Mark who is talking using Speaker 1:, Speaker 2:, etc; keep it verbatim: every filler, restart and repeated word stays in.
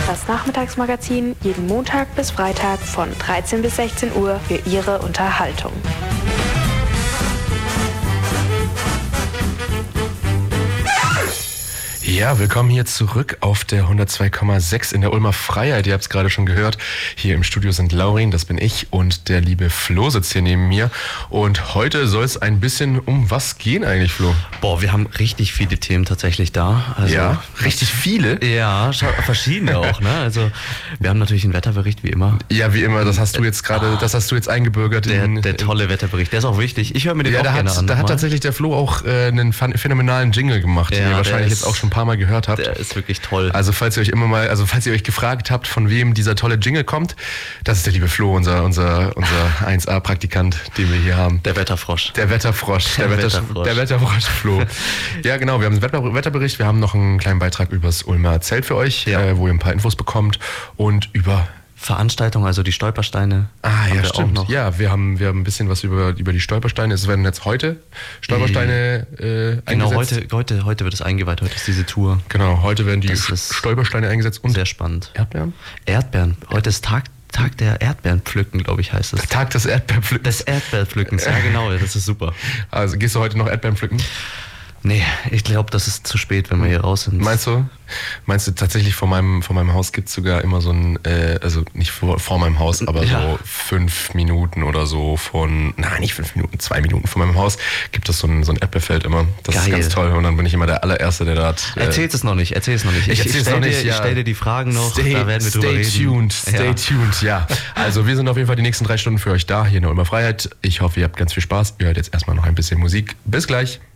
Speaker 1: Das Nachmittagsmagazin jeden Montag bis Freitag von dreizehn bis sechzehn Uhr für Ihre Unterhaltung.
Speaker 2: Ja, willkommen hier zurück auf der hundertzwei Komma sechs in der Ulmer Freiheit. Ihr habt es gerade schon gehört. Hier im Studio sind Laurin, das bin ich, und der liebe Flo sitzt hier neben mir. Und heute soll es ein bisschen um was gehen eigentlich, Flo?
Speaker 3: Boah, wir haben richtig viele Themen tatsächlich da. Also,
Speaker 2: ja, richtig viele?
Speaker 3: Ja, verschiedene auch, ne? Also wir haben natürlich einen Wetterbericht, wie immer.
Speaker 2: Ja, wie immer, das hast du jetzt gerade, das hast du jetzt eingebürgert.
Speaker 3: Der,
Speaker 2: in,
Speaker 3: der tolle Wetterbericht, der ist auch wichtig. Ich höre mir den
Speaker 2: ja,
Speaker 3: auch
Speaker 2: da
Speaker 3: gerne
Speaker 2: hat,
Speaker 3: an.
Speaker 2: Da hat tatsächlich der Flo auch äh, einen phänomenalen Jingle gemacht,
Speaker 3: ja,
Speaker 2: den ihr wahrscheinlich
Speaker 3: ist,
Speaker 2: jetzt auch schon ein paar Mal gehört habt.
Speaker 3: Der ist wirklich toll.
Speaker 2: Also falls ihr euch immer mal, also falls ihr euch gefragt habt, von wem dieser tolle Jingle kommt, das ist der liebe Flo, unser, unser, unser eins A-Praktikant, den wir hier haben.
Speaker 3: Der Wetterfrosch.
Speaker 2: Der Wetterfrosch. Der,
Speaker 3: der
Speaker 2: Wetter,
Speaker 3: Wetterfrosch. Der
Speaker 2: Wetterfrosch Flo. Ja, genau, wir haben einen Wetter, Wetterbericht, wir haben noch einen kleinen Beitrag übers Ulmer Zelt für euch, ja. äh, wo ihr ein paar Infos bekommt und über
Speaker 3: Veranstaltung, also die Stolpersteine.
Speaker 2: Ah, ja, stimmt. Noch. Ja, wir haben, wir haben ein bisschen was über, über die Stolpersteine. Es werden jetzt heute Stolpersteine äh,
Speaker 3: genau,
Speaker 2: eingesetzt.
Speaker 3: Genau, heute, heute, heute wird es eingeweiht. Heute ist diese Tour.
Speaker 2: Genau, heute werden die Stolpersteine eingesetzt.
Speaker 3: Und sehr spannend.
Speaker 2: Erdbeeren?
Speaker 3: Erdbeeren. Heute ist Tag, Tag der Erdbeerenpflücken, glaube ich, heißt es.
Speaker 2: Tag des Erdbeerenpflückens.
Speaker 3: Des Erdbeerenpflückens, ja genau, das ist super.
Speaker 2: Also gehst du heute noch Erdbeeren pflücken?
Speaker 3: Nee, ich glaube, das ist zu spät, wenn wir hier raus sind.
Speaker 2: Meinst du? Meinst du tatsächlich, vor meinem, vor meinem Haus gibt es sogar immer so ein, äh, also nicht vor, vor meinem Haus, aber ja. so fünf Minuten oder so von, nein, nicht fünf Minuten, zwei Minuten von meinem Haus gibt es so ein, so ein Erdbeerfeld immer. Das Geil. Ist ganz toll und dann bin ich immer der allererste, der da...
Speaker 3: Äh, Erzähl's es noch nicht, erzähl's es noch nicht.
Speaker 2: Ich, ich erzähl's noch nicht,
Speaker 3: dir,
Speaker 2: ja.
Speaker 3: Ich stell dir die Fragen noch,
Speaker 2: stay,
Speaker 3: da werden wir drüber reden.
Speaker 2: Stay tuned, stay ja. tuned, ja. Also wir sind auf jeden Fall die nächsten drei Stunden für euch da, hier in der Ulmer Freiheit. Ich hoffe, ihr habt ganz viel Spaß. Ihr hört jetzt erstmal noch ein bisschen Musik. Bis gleich.